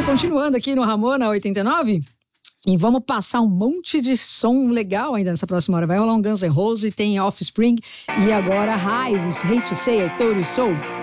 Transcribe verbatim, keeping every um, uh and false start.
continuando aqui no Ramona oitenta e nove. E vamos passar um monte de som legal ainda nessa próxima hora. Vai rolar um Guns N' Roses, tem Offspring e agora Hives, Hate to Say, I Told You So.